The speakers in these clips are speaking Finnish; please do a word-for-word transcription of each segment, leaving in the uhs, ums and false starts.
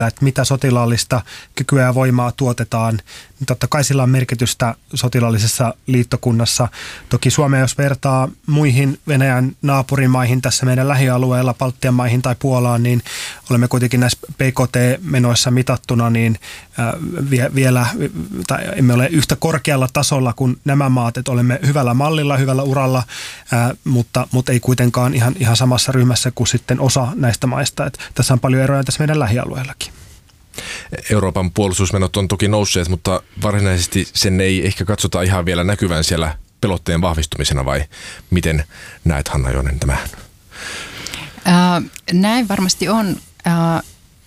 että mitä sotilaallista kykyä ja voimaa tuotetaan. Totta kai sillä on merkitystä sotilaallisessa liittokunnassa. Toki Suomea, jos vertaa muihin Venäjän naapurimaihin tässä meidän lähialueella, Baltian maihin tai Puolaan, niin olemme kuitenkin näissä P K T-menoissa mitattuna, niin äh, vielä, tai emme ole yhtä korkealla tasolla kuin nämä maat, että olemme hyvällä mallilla, hyvällä uralla, äh, mutta, mutta ei kuitenkaan ihan, ihan samassa ryhmässä kuin sitten osa näistä maista. Että tässä on paljon eroja tässä meidän lähialueellakin. Euroopan puolustusmenot on toki nousseet, mutta varsinaisesti sen ei ehkä katsota ihan vielä näkyvän siellä pelotteen vahvistumisena, vai miten näet, Hanna Jounen, tämän? Äh, näin varmasti on. Äh,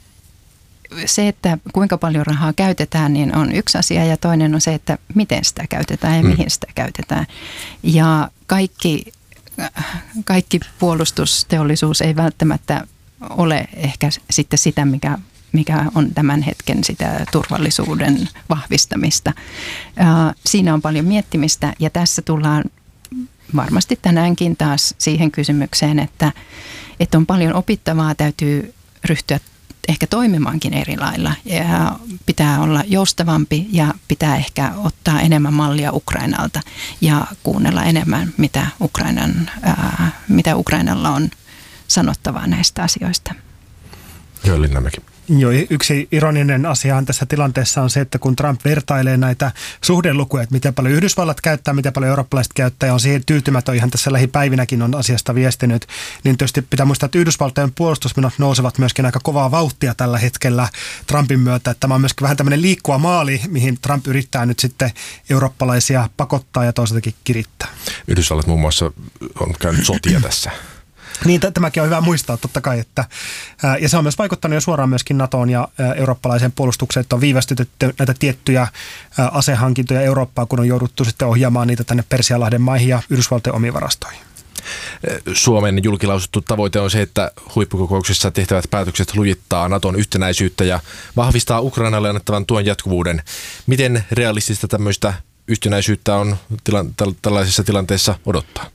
se, että kuinka paljon rahaa käytetään, niin on yksi asia, ja toinen on se, että miten sitä käytetään ja mm. mihin sitä käytetään. Ja kaikki, kaikki puolustusteollisuus ei välttämättä ole ehkä sitten sitä, mikä mikä on tämän hetken sitä turvallisuuden vahvistamista. Siinä on paljon miettimistä, ja tässä tullaan varmasti tänäänkin taas siihen kysymykseen, että, että on paljon opittavaa, täytyy ryhtyä ehkä toimimaankin eri lailla. Ja pitää olla joustavampi ja pitää ehkä ottaa enemmän mallia Ukrainalta ja kuunnella enemmän, mitä, Ukrainan, ää, mitä Ukrainalla on sanottavaa näistä asioista. Joo, Linnamäki. Joo, yksi ironinen asiahan tässä tilanteessa on se, että kun Trump vertailee näitä suhdelukuja, että miten paljon Yhdysvallat käyttää, miten paljon eurooppalaiset käyttää, ja on siihen tyytymätön, ihan tässä lähipäivinäkin on asiasta viestinyt, niin tietysti pitää muistaa, että Yhdysvaltojen puolustusmenot nousevat myöskin aika kovaa vauhtia tällä hetkellä Trumpin myötä. Että tämä on myöskin vähän tämmöinen liikkuva maali, mihin Trump yrittää nyt sitten eurooppalaisia pakottaa ja toisaaltakin kirittää. Yhdysvallat muun muassa on käynyt sotia tässä. Niin, tämäkin on hyvä muistaa totta kai, että, ää, ja se on myös vaikuttanut jo suoraan myöskin NATOon ja ää, eurooppalaiseen puolustukseen, että on viivästytetty näitä tiettyjä ää, asehankintoja Eurooppaan, kun on jouduttu sitten ohjaamaan niitä tänne Persianlahden maihin ja Yhdysvaltojen omiin varastoihin. Suomen julkilausuttu tavoite on se, että huippukokouksessa tehtävät päätökset lujittaa NATOn yhtenäisyyttä ja vahvistaa Ukrainalle annettavan tuen jatkuvuuden. Miten realistista tämmöistä yhtenäisyyttä on tila- tällaisessa tilanteessa odottaa?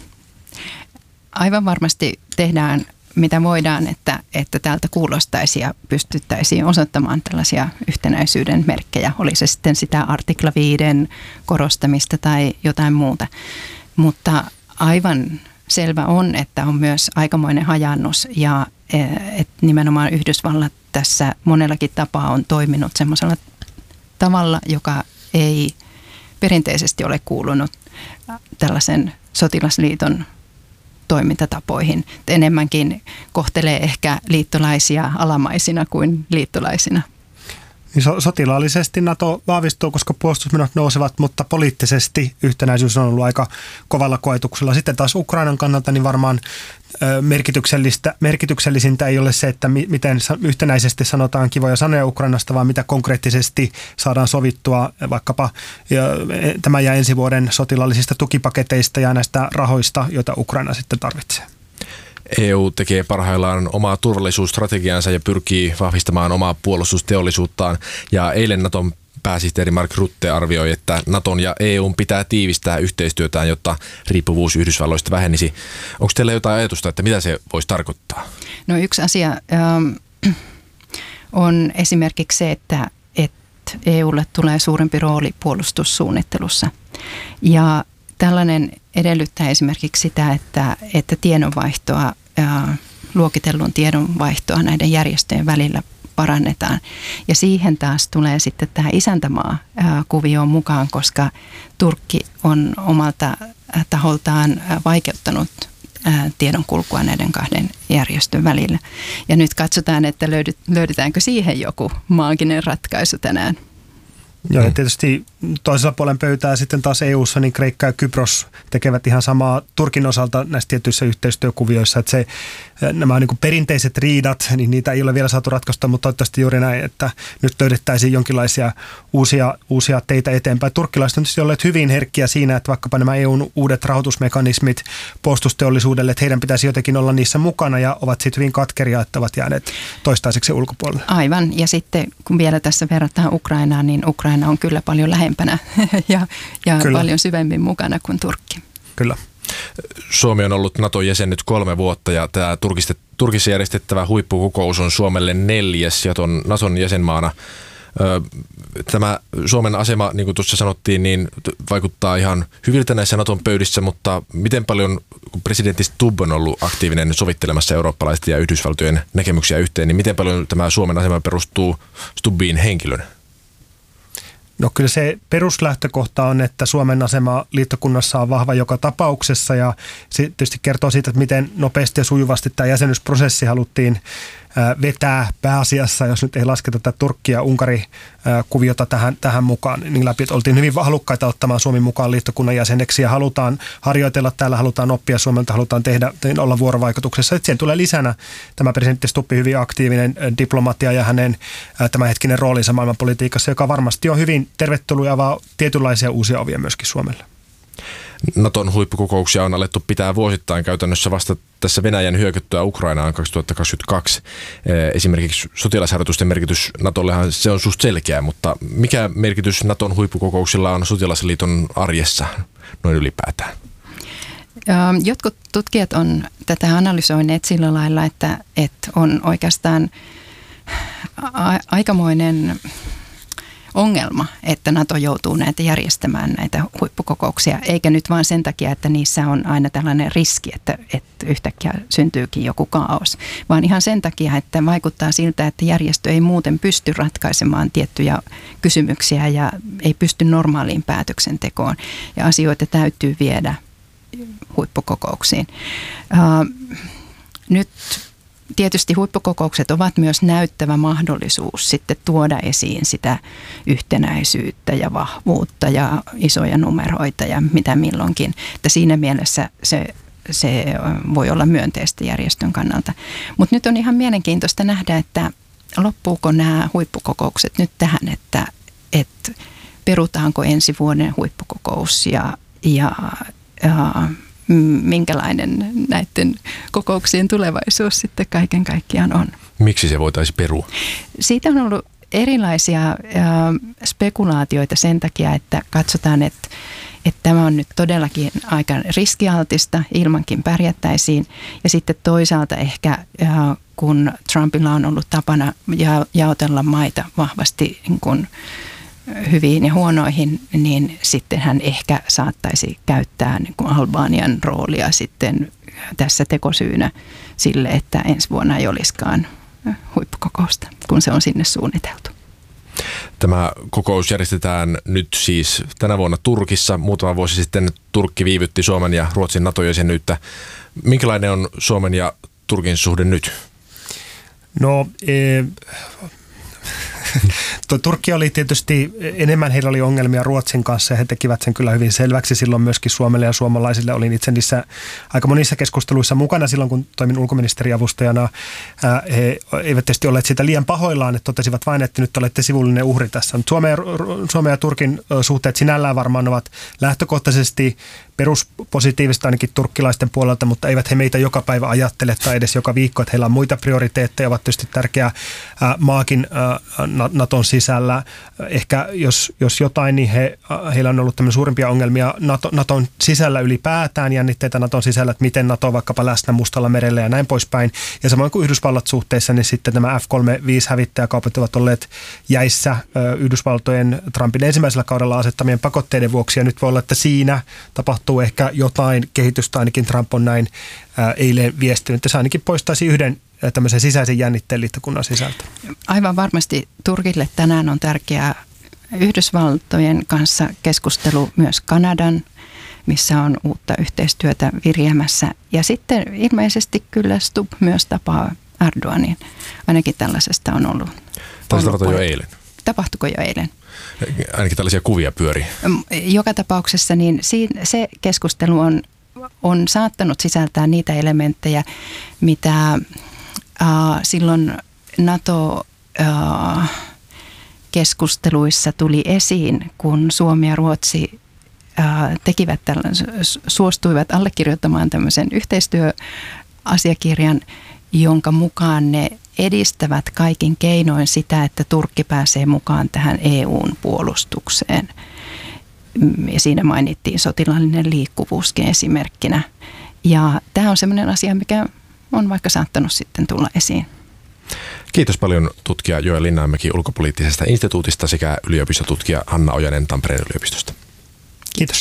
Aivan varmasti tehdään mitä voidaan, että, että täältä kuulostaisi ja pystyttäisiin osoittamaan tällaisia yhtenäisyyden merkkejä. Oli se sitten sitä artikla viiden korostamista tai jotain muuta. Mutta aivan selvä on, että on myös aikamoinen hajannus ja että nimenomaan Yhdysvallat tässä monellakin tapaa on toiminut semmoisella tavalla, joka ei perinteisesti ole kuulunut tällaisen sotilasliiton toimintatapoihin. Enemmänkin kohtelee ehkä liittolaisia alamaisina kuin liittolaisina. Niin so- sotilaallisesti NATO vahvistuu, koska puolustusmenot nousevat, mutta poliittisesti yhtenäisyys on ollut aika kovalla koetuksella. Sitten taas Ukrainan kannalta niin varmaan ö, merkityksellistä, merkityksellisintä ei ole se, että mi- miten yhtenäisesti sanotaan kivoja sanoja Ukrainasta, vaan mitä konkreettisesti saadaan sovittua vaikkapa ja, tämän ja ensi vuoden sotilaallisista tukipaketeista ja näistä rahoista, joita Ukraina sitten tarvitsee. E U tekee parhaillaan omaa turvallisuusstrategiaansa ja pyrkii vahvistamaan omaa puolustusteollisuuttaan. Ja eilen NATOn pääsihteeri Mark Rutte arvioi, että NATOn ja E U:n pitää tiivistää yhteistyötään, jotta riippuvuus Yhdysvalloista vähenisi. Onko teillä jotain ajatusta, että mitä se voisi tarkoittaa? No yksi asia ähm, on esimerkiksi se, että, että E U:lle tulee suurempi rooli puolustussuunnittelussa. Ja tällainen edellyttää esimerkiksi sitä, että, että tiedonvaihtoa, ää, luokitellun tiedonvaihtoa näiden järjestöjen välillä parannetaan. Ja siihen taas tulee sitten tämä isäntämaa-kuvioon mukaan, koska Turkki on omalta taholtaan vaikeuttanut ää, tiedonkulkua näiden kahden järjestön välillä. Ja nyt katsotaan, että löydetäänkö siihen joku maaginen ratkaisu tänään. Joo, ja tietysti toisella puolen pöytää sitten taas E U:ssa niin Kreikka ja Kypros tekevät ihan samaa Turkin osalta näissä tietyissä yhteistyökuvioissa, että se, nämä niin kuin perinteiset riidat, niin niitä ei ole vielä saatu ratkaista, mutta toivottavasti juuri näin, että nyt löydettäisiin jonkinlaisia uusia, uusia teitä eteenpäin. Turkkilaiset on tietysti olleet hyvin herkkiä siinä, että vaikkapa nämä E U:n uudet rahoitusmekanismit puolustusteollisuudelle, että heidän pitäisi jotenkin olla niissä mukana ja ovat sitten hyvin katkeria, että ovat jääneet toistaiseksi ulkopuolelle. Aivan, ja sitten kun vielä tässä verrataan Ukrainaan, niin Ukraina on kyllä paljon lähempänä ja, ja paljon syvemmin mukana kuin Turkki. Kyllä. Suomi on ollut Naton jäsen nyt kolme vuotta ja tämä Turkissa järjestettävä huippukokous on Suomelle neljäs ja ton Naton jäsenmaana. Tämä Suomen asema, niin kuin tuossa sanottiin, niin vaikuttaa ihan hyviltä näissä Naton pöydissä, mutta miten paljon, kun presidentti Stubb on ollut aktiivinen sovittelemassa eurooppalaisten ja Yhdysvaltojen näkemyksiä yhteen, niin miten paljon tämä Suomen asema perustuu Stubbiin henkilön? No kyllä se peruslähtökohta on, että Suomen asema liittokunnassa on vahva joka tapauksessa ja se tietysti kertoo siitä, että miten nopeasti ja sujuvasti tämä jäsenyysprosessi haluttiin vetää pääasiassa, jos nyt ei lasketa tätä Turkki- ja Unkari-kuviota tähän, tähän mukaan, niin läpi, että oltiin hyvin halukkaita ottamaan Suomi mukaan liittokunnan jäseneksi ja halutaan harjoitella täällä, halutaan oppia Suomelta, halutaan tehdä, olla vuorovaikutuksessa. Että siihen tulee lisänä tämä presidentti Stubbi hyvin aktiivinen diplomatia ja hänen tämänhetkinen roolinsa maailmanpolitiikassa, joka varmasti on hyvin tervetullut ja avaa tietynlaisia uusia ovia myöskin Suomelle. Naton huippukokouksia on alettu pitää vuosittain käytännössä vasta tässä Venäjän hyökättyä Ukrainaan kaksituhattakaksikymmentäkaksi. Esimerkiksi sotilasharjoitusten merkitys Natollehan se on suht selkeä, mutta mikä merkitys Naton huippukokouksilla on sotilasliiton arjessa noin ylipäätään? Jotkut tutkijat on tätä analysoineet sillä lailla, että, että on oikeastaan a- aikamoinen ongelma, että NATO joutuu näitä järjestämään näitä huippukokouksia, eikä nyt vaan sen takia, että niissä on aina tällainen riski, että, että yhtäkkiä syntyykin joku kaos, vaan ihan sen takia, että vaikuttaa siltä, että järjestö ei muuten pysty ratkaisemaan tiettyjä kysymyksiä ja ei pysty normaaliin päätöksentekoon ja asioita täytyy viedä huippukokouksiin. Uh, nyt tietysti huippukokoukset ovat myös näyttävä mahdollisuus sitten tuoda esiin sitä yhtenäisyyttä ja vahvuutta ja isoja numeroita ja mitä milloinkin. Että siinä mielessä se, se voi olla myönteistä järjestön kannalta. Mutta nyt on ihan mielenkiintoista nähdä, että loppuuko nämä huippukokoukset nyt tähän, että, että perutaanko ensi vuoden huippukokous ja, ja, ja minkälainen näiden kokouksien tulevaisuus sitten kaiken kaikkiaan on. Miksi se voitaisiin perua? Siitä on ollut erilaisia spekulaatioita sen takia, että katsotaan, että, että tämä on nyt todellakin aika riskialtista, ilmankin pärjättäisiin. Ja sitten toisaalta ehkä, kun Trumpilla on ollut tapana jaotella maita vahvasti niin kuin hyviin ja huonoihin, niin sitten hän ehkä saattaisi käyttää niin kuin Albanian roolia sitten tässä tekosyynä sille, että ensi vuonna ei olisikaan huippukokousta, kun se on sinne suunniteltu. Tämä kokous järjestetään nyt siis tänä vuonna Turkissa. Muutama vuosi sitten Turkki viivytti Suomen ja Ruotsin NATO-jäsenyyttä. Minkälainen on Suomen ja Turkin suhde nyt? No... E- Turkki oli tietysti, enemmän heillä oli ongelmia Ruotsin kanssa ja he tekivät sen kyllä hyvin selväksi silloin myöskin Suomelle ja suomalaisille. Olin itse niissä aika monissa keskusteluissa mukana silloin, kun toimin ulkoministeriavustajana. He eivät tietysti olleet siitä liian pahoillaan, että totesivat vain, että nyt olette sivullinen uhri tässä. Suomen ja, Suomen ja Turkin suhteet sinällään varmaan ovat lähtökohtaisesti peruspositiivista ainakin turkkilaisten puolelta, mutta eivät he meitä joka päivä ajattele tai edes joka viikko, että heillä on muita prioriteetteja, ovat tietysti tärkeä maakin Naton sisällä. Ehkä jos, jos jotain, niin he, heillä on ollut tämmöinen suurimpia ongelmia NATO, Naton sisällä ylipäätään, jännitteitä Naton sisällä, että miten Nato on vaikkapa läsnä Mustalla merellä ja näin poispäin. Ja samoin kuin Yhdysvallat suhteessa, niin sitten nämä F kolmekymmentäviisi hävittäjäkaupat ovat olleet jäissä Yhdysvaltojen Trumpin ensimmäisellä kaudella asettamien pakotteiden vuoksi, ja nyt voi olla, että siinä tapahtuu ehkä jotain kehitystä, ainakin Trump on näin eilen viestinyt, että se ainakin poistaisi yhden tämmöisen sisäisen jännitteen liittokunnan sisältä. Aivan varmasti Turkille tänään on tärkeää Yhdysvaltojen kanssa keskustelu, myös Kanadan, missä on uutta yhteistyötä viriämässä. Ja sitten ilmeisesti kyllä Stubb myös tapaa Erdoganin. Ainakin tällaisesta on ollut. Taisi tapahtua jo eilen. Tapahtuiko jo eilen? Ainakin tällaisia kuvia pyörii. Joka tapauksessa niin se keskustelu on, on saattanut sisältää niitä elementtejä, mitä äh, silloin NATO-keskusteluissa äh, tuli esiin, kun Suomi ja Ruotsi äh, tekivät tällaisen, suostuivat allekirjoittamaan tämmöisen yhteistyöasiakirjan, jonka mukaan ne edistävät kaikin keinoin sitä, että Turkki pääsee mukaan tähän E U:n puolustukseen. siinä mainittiin sotilaallinen liikkuvuuskin esimerkkinä. Ja tämä on sellainen asia, mikä on vaikka saattanut sitten tulla esiin. Kiitos paljon tutkija Joel Linnanmäki ulkopoliittisesta instituutista sekä yliopistotutkija Hanna Ojanen Tampereen yliopistosta. Kiitos.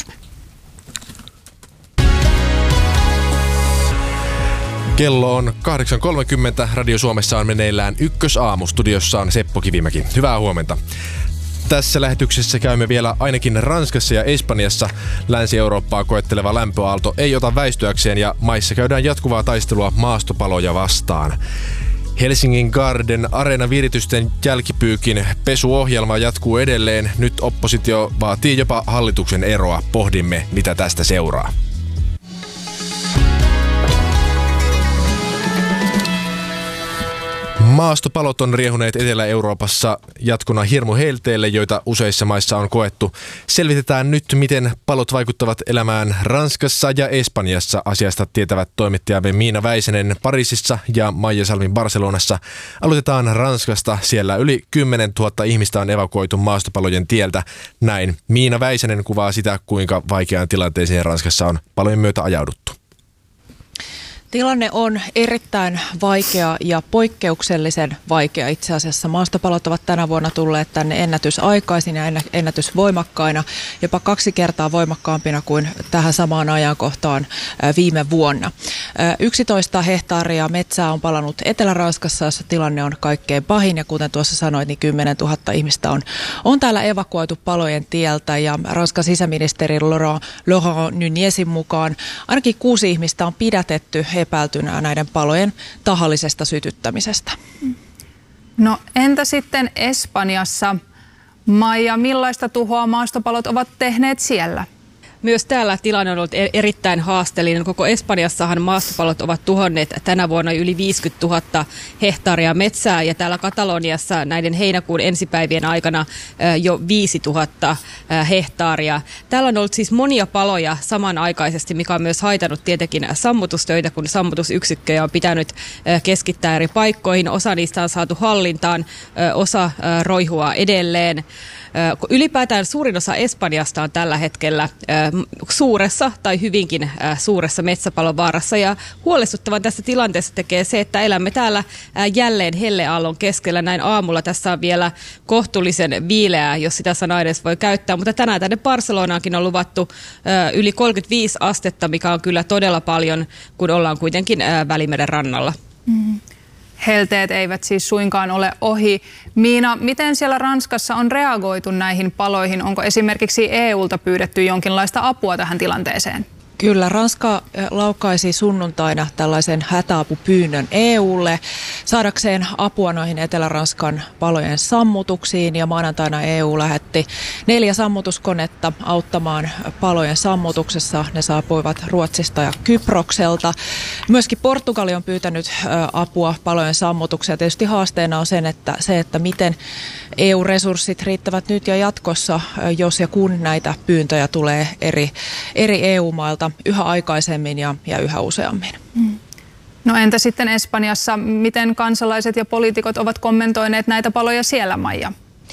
Kello on kahdeksan kolmekymmentä. Radio Suomessa on meneillään Ykkösaamu. Studiossa on Seppo Kivimäki. Hyvää huomenta. Tässä lähetyksessä käymme vielä ainakin Ranskassa ja Espanjassa. Länsi-Eurooppaa koetteleva lämpöaalto ei ota väistyäkseen ja maissa käydään jatkuvaa taistelua maastopaloja vastaan. Helsingin Garden Areena-viritysten jälkipyykin pesuohjelma jatkuu edelleen. Nyt oppositio vaatii jopa hallituksen eroa. Pohdimme, mitä tästä seuraa. Maastopalot on riehuneet Etelä-Euroopassa jatkona hirmuhelteille, joita useissa maissa on koettu. Selvitetään nyt, miten palot vaikuttavat elämään Ranskassa ja Espanjassa. Asiasta tietävät toimittajamme Miina Väisänen Pariisissa ja Maija Salmi Barcelonassa. Aloitetaan Ranskasta. Siellä yli kymmenen tuhatta ihmistä on evakuoitu maastopalojen tieltä. Näin Miina Väisänen kuvaa sitä, kuinka vaikeaan tilanteeseen Ranskassa on palojen myötä ajauduttu. Tilanne on erittäin vaikea ja poikkeuksellisen vaikea itse asiassa. Maastopalot ovat tänä vuonna tulleet tänne ennätysaikaisin ja ennätysvoimakkaina, jopa kaksi kertaa voimakkaampina kuin tähän samaan ajankohtaan viime vuonna. yksitoista hehtaaria metsää on palannut Etelä-Ranskassa, jossa tilanne on kaikkein pahin ja kuten tuossa sanoit, niin kymmenen tuhatta ihmistä on, on täällä evakuoitu palojen tieltä ja Ranskan sisäministeri Laurent, Laurent Nunezin mukaan ainakin kuusi ihmistä on pidätetty epäiltynä näiden palojen tahallisesta sytyttämisestä. No entä sitten Espanjassa? Maija, millaista tuhoa maastopalot ovat tehneet siellä? Myös täällä tilanne on ollut erittäin haasteellinen. Koko Espanjassahan maastopalot ovat tuhonneet tänä vuonna yli viisikymmentätuhatta hehtaaria metsää ja täällä Kataloniassa näiden heinäkuun ensipäivien aikana jo viisituhatta hehtaaria. Täällä on ollut siis monia paloja samanaikaisesti, mikä on myös haitannut tietenkin sammutustöitä, kun sammutusyksikköjä on pitänyt keskittää eri paikkoihin. Osa niistä on saatu hallintaan, osa roihua edelleen. Ylipäätään suurin osa Espanjasta on tällä hetkellä suuressa tai hyvinkin suuressa metsäpalovaarassa ja huolestuttavan tässä tilanteessa tekee se, että elämme täällä jälleen helleaallon keskellä. Näin aamulla tässä on vielä kohtuullisen viileää, jos sitä sanaa edes voi käyttää, mutta tänään tänne Barcelonaankin on luvattu yli kolmekymmentäviisi astetta, mikä on kyllä todella paljon, kun ollaan kuitenkin Välimeren rannalla. Mm. Helteet eivät siis suinkaan ole ohi. Miina, miten siellä Ranskassa on reagoitu näihin paloihin? Onko esimerkiksi E U:lta pyydetty jonkinlaista apua tähän tilanteeseen? Kyllä, Ranska laukaisi sunnuntaina tällaisen hätäapupyynnön E U:lle saadakseen apua noihin Etelä-Ranskan palojen sammutuksiin ja maanantaina E U lähetti neljä sammutuskonetta auttamaan palojen sammutuksessa. Ne saapuivat Ruotsista ja Kyprokselta. Myöskin Portugali on pyytänyt apua palojen sammutukseen. Tietysti haasteena on sen, että se, että miten E U-resurssit riittävät nyt ja jatkossa, jos ja kun näitä pyyntöjä tulee eri, eri E U-mailta yhä aikaisemmin ja, ja yhä useammin. Mm. No entä sitten Espanjassa, miten kansalaiset ja poliitikot ovat kommentoineet näitä paloja siellä, Maija?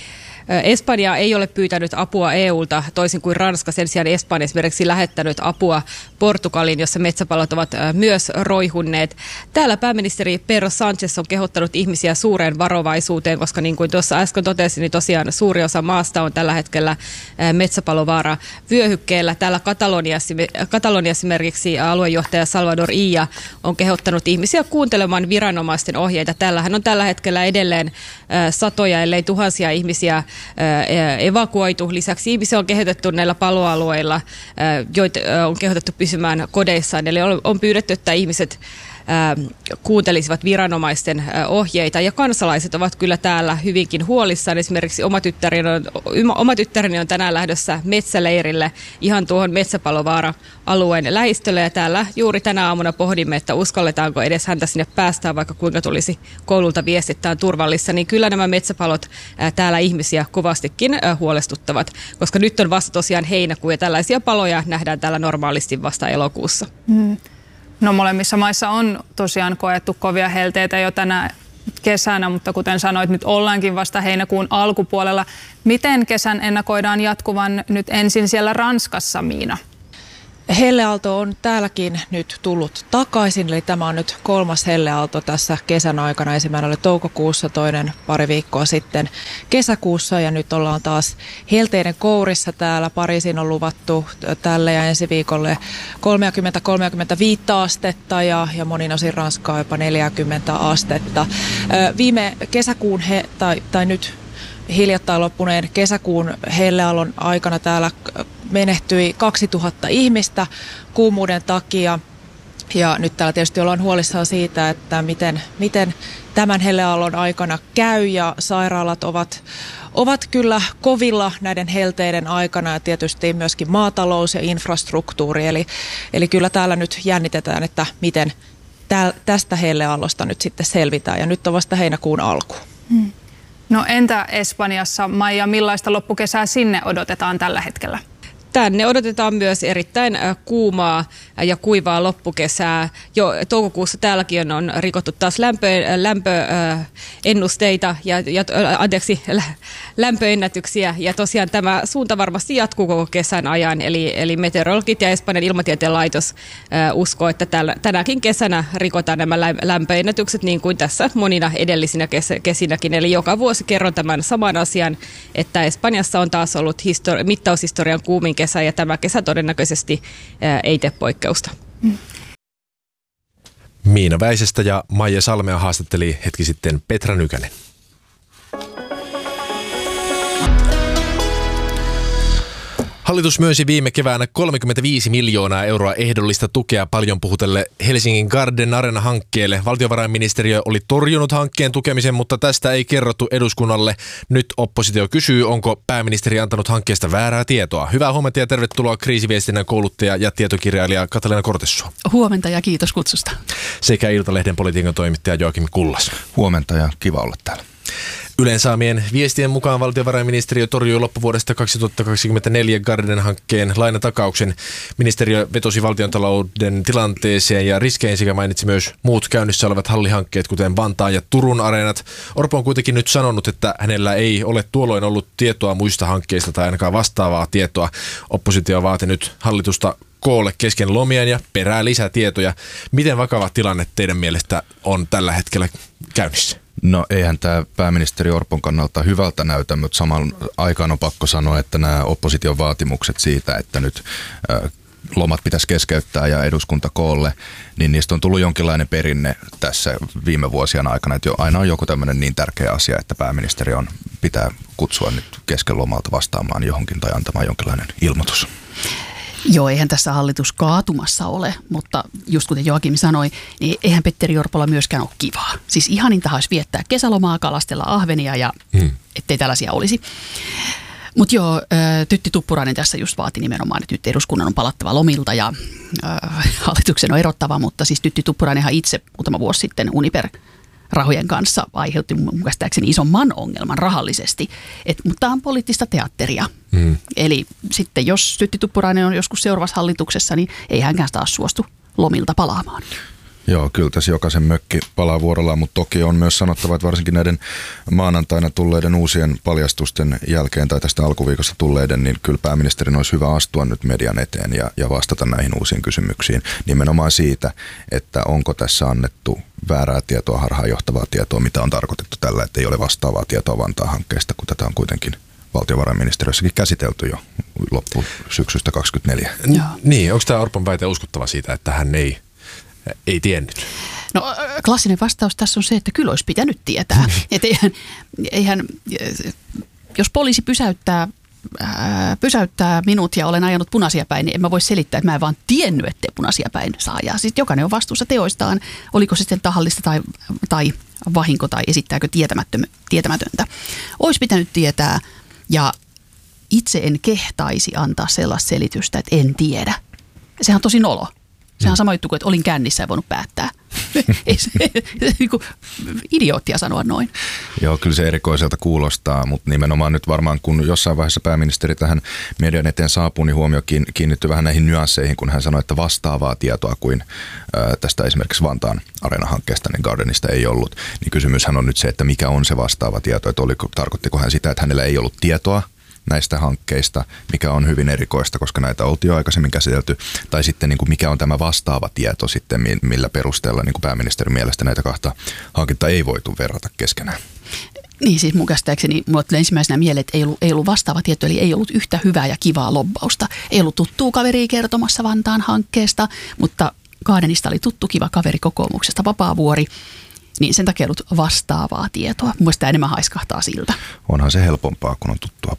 Espanja ei ole pyytänyt apua E U:lta, toisin kuin Ranska. Sen sijaan Espanja esimerkiksi lähettänyt apua Portugaliin, jossa metsäpalot ovat myös roihunneet. Täällä pääministeri Pedro Sánchez on kehottanut ihmisiä suureen varovaisuuteen, koska niin kuin tuossa äsken totesin, niin tosiaan suuri osa maasta on tällä hetkellä metsäpalovaara vyöhykkeellä. Täällä Kataloniassa, Kataloniassa esimerkiksi aluejohtaja Salvador Illa on kehottanut ihmisiä kuuntelemaan viranomaisten ohjeita. Täällähän on tällä hetkellä edelleen satoja, ellei tuhansia ihmisiä evakuoitu. Lisäksi ihmisiä on kehotettu näillä paloalueilla, joita on kehotettu pysymään kodeissaan. Eli on pyydetty, että ihmiset kuuntelisivat viranomaisten ohjeita ja kansalaiset ovat kyllä täällä hyvinkin huolissaan. Esimerkiksi oma tyttäreni on, oma tyttäreni on tänään lähdössä metsäleirille ihan tuohon metsäpalovaara-alueen lähistölle ja täällä juuri tänä aamuna pohdimme, että uskalletaanko edes häntä sinne päästään, vaikka kuinka tulisi koululta viestittää turvallista, niin kyllä nämä metsäpalot täällä ihmisiä kovastikin huolestuttavat, koska nyt on vasta tosiaan heinäkuu ja tällaisia paloja nähdään täällä normaalisti vasta elokuussa. Mm. No molemmissa maissa on tosiaan koettu kovia helteitä jo tänä kesänä, mutta kuten sanoit, nyt ollaankin vasta heinäkuun alkupuolella. Miten kesän ennakoidaan jatkuvan nyt ensin siellä Ranskassa, Miina? Helleaalto on täälläkin nyt tullut takaisin, eli tämä on nyt kolmas helleaalto tässä kesän aikana. Ensimmäinen oli toukokuussa, toinen pari viikkoa sitten kesäkuussa ja nyt ollaan taas helteiden kourissa täällä. Pariisiin on luvattu tälle ja ensi viikolle kolmekymmentä kolmekymmentäviisi astetta ja, ja monin osin Ranskaa jopa neljäkymmentä astetta. Viime kesäkuun he, tai, tai nyt hiljattain loppuneen kesäkuun helleaallon aikana täällä menehtyi kaksituhatta ihmistä kuumuuden takia. Ja nyt täällä tietysti ollaan huolissaan siitä, että miten, miten tämän helleaallon aikana käy ja sairaalat ovat, ovat kyllä kovilla näiden helteiden aikana ja tietysti myöskin maatalous ja infrastruktuuri. Eli, eli kyllä täällä nyt jännitetään, että miten täl, tästä helleaallosta nyt sitten selvitään ja nyt on vasta heinäkuun alku. Hmm. No entä Espanjassa, Maija, millaista loppukesää sinne odotetaan tällä hetkellä? Tänne odotetaan myös erittäin kuumaa ja kuivaa loppukesää. Jo toukokuussa täälläkin on rikottu taas lämpö, lämpöennusteita ja, ja anteeksi, lämpöennätyksiä. Ja tosiaan tämä suunta varmasti jatkuu koko kesän ajan. Eli, eli meteorologit ja Espanjan ilmatieteen laitos uskoo, että tällä, tänäkin kesänä rikotaan nämä lämpöennätykset niin kuin tässä monina edellisinä kes, kesinäkin. Eli joka vuosi kerron tämän saman asian, että Espanjassa on taas ollut histori- mittaushistorian kuumin kesä ja tämä kesä todennäköisesti ää, ei tee poikkeusta. Mm. Miina Väisestä ja Maija Salmea haastatteli hetki sitten Petra Nykänen. Hallitus myönsi viime keväänä kolmekymmentäviisi miljoonaa euroa ehdollista tukea paljon puhutelle Helsingin Garden Arena-hankkeelle. Valtiovarainministeriö oli torjunut hankkeen tukemisen, mutta tästä ei kerrottu eduskunnalle. Nyt oppositio kysyy, onko pääministeri antanut hankkeesta väärää tietoa. Hyvää huomenta ja tervetuloa kriisiviestinnän kouluttaja ja tietokirjailija Katalina Kortessua. Huomenta ja kiitos kutsusta. Sekä Iltalehden politiikan toimittaja Joakim Kullas. Huomenta ja kiva olla täällä. Ylen saamien viestien mukaan valtiovarainministeriö torjui loppuvuodesta kaksituhattakaksikymmentäneljä Garden-hankkeen lainatakauksen. Ministeriö vetosi valtiontalouden tilanteeseen ja riskeihin sekä mainitsi myös muut käynnissä olevat hallihankkeet, kuten Vantaan ja Turun areenat. Orpo on kuitenkin nyt sanonut, että hänellä ei ole tuolloin ollut tietoa muista hankkeista tai ainakaan vastaavaa tietoa. Oppositio vaati nyt hallitusta koolle kesken lomien ja perää lisätietoja. Miten vakava tilanne teidän mielestä on tällä hetkellä käynnissä? No eihän tämä pääministeri Orpon kannalta hyvältä näytä, mutta saman aikaan on pakko sanoa, että nämä opposition vaatimukset siitä, että nyt äh, lomat pitäisi keskeyttää ja eduskunta koolle, niin niistä on tullut jonkinlainen perinne tässä viime vuosien aikana, että jo, aina on joku tämmöinen niin tärkeä asia, että pääministeri on, pitää kutsua nyt kesken lomalta vastaamaan johonkin tai antamaan jonkinlainen ilmoitus. Joo, eihän tässä hallitus kaatumassa ole, mutta just kuten Joakim sanoi, niin eihän Petteri Orpolla myöskään ole kivaa. Siis ihanintahan olisi viettää kesälomaa, kalastella ahvenia ja hmm. ettei tällaisia olisi. Mutta joo, Tytti Tuppurainen tässä just vaati nimenomaan, että nyt eduskunnan on palattava lomilta ja äh, hallituksen on erottava, mutta siis Tytti Tuppurainenhan itse muutama vuosi sitten Uniper rahojen kanssa aiheutti mun käsittääkseni isomman ongelman rahallisesti, Et, mutta tämä on poliittista teatteria. Mm. Eli sitten jos Tytti Tuppurainen on joskus seuraavassa hallituksessa, niin ei hänkään taas suostu lomilta palaamaan. Joo, kyllä tässä jokaisen mökki palaa vuorollaan, mutta toki on myös sanottava, että varsinkin näiden maanantaina tulleiden uusien paljastusten jälkeen tai tästä alkuviikosta tulleiden, niin kyllä pääministerin olisi hyvä astua nyt median eteen ja, ja vastata näihin uusiin kysymyksiin. Nimenomaan siitä, että onko tässä annettu väärää tietoa, harhaanjohtavaa tietoa, mitä on tarkoitettu tällä, että ei ole vastaavaa tietoa Vantaan hankkeesta, kun tätä on kuitenkin valtiovarainministeriössäkin käsitelty jo loppusyksystä kaksikymmentäneljä. N- niin, onko tämä Orpon väite uskottava siitä, että hän ei Ei tiennyt? No klassinen vastaus tässä on se, että kyllä olisi pitänyt tietää. Että eihän, eihän, jos poliisi pysäyttää, ää, pysäyttää minut ja olen ajanut punaisia päin, niin en mä voi selittää, että mä en vaan tiennyt, ettei punaisia päin saa ajaa. Siis jokainen on vastuussa teoistaan, oliko se sitten tahallista tai, tai vahinko tai esittääkö tietämätöntä. Olisi pitänyt tietää ja itse en kehtaisi antaa sellaista selitystä, että en tiedä. Sehän on tosi nolo. Sehän on sama juttu kuin, että olin kännissä ja voinut päättää. Ei se, niin kuin idioottia sanoa noin. Joo, kyllä se erikoiselta kuulostaa, mutta nimenomaan nyt varmaan kun jossain vaiheessa pääministeri tähän median eteen saapuu, niin huomio kiinnittyi vähän näihin nyansseihin, kun hän sanoi, että vastaavaa tietoa kuin ää, tästä esimerkiksi Vantaan Areena-hankkeesta, niin Gardenista ei ollut. Niin kysymyshän on nyt se, että mikä on se vastaava tieto, että oliko, tarkoittiko hän sitä, että hänellä ei ollut tietoa näistä hankkeista, mikä on hyvin erikoista, koska näitä oltiin jo aikaisemmin käsitelty, tai sitten niin kuin mikä on tämä vastaava tieto sitten, millä perusteella niin kuin pääministerin mielestä näitä kahta hanketta ei voitu verrata keskenään. Niin siis mun käsittääkseni mulle tuli ensimmäisenä mieleen, että ei ollut, ei ollut vastaava tieto, eli ei ollut yhtä hyvää ja kivaa lobbausta. Ei ollut tuttua kaveria kertomassa Vantaan hankkeesta, mutta Gardenista oli tuttu kiva kaveri kokoomuksesta, Vapaavuori. Niin sen takia ollut vastaavaa tietoa. Mun mielestä enemmän haiskahtaa siltä. Onhan se helpompaa, kun on tuttua